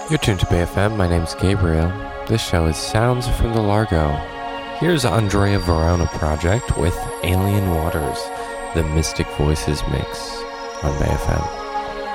You're tuned to BayFM. My name's Gabriel. This show is Sounds from the Largo. Here's Andrea Verona Project with Alien Waters, the Mystic Voices mix on BayFM.